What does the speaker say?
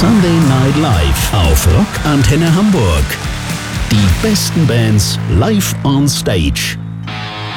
Sunday Night Live auf Rock Antenne Hamburg. Die besten Bands live on stage.